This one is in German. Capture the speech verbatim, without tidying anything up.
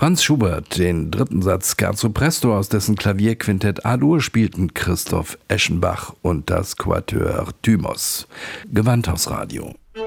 Franz Schubert, den dritten Satz Scherzo Presto aus dessen Klavierquintett A-Dur spielten Christoph Eschenbach und das Quatuor Thymos. Gewandhausradio.